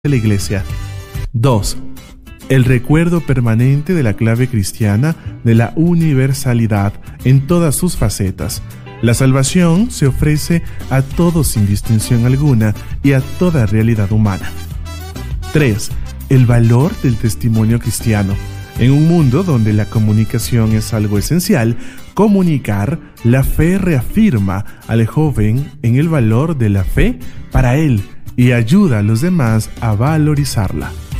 de la Iglesia. 2. El recuerdo permanente de la clave cristiana de la universalidad en todas sus facetas. La salvación se ofrece a todos sin distinción alguna y a toda realidad humana. 3. El valor del testimonio cristiano. En un mundo donde la comunicación es algo esencial, comunicar la fe reafirma al joven en el valor de la fe para él y ayuda a los demás a valorizarla.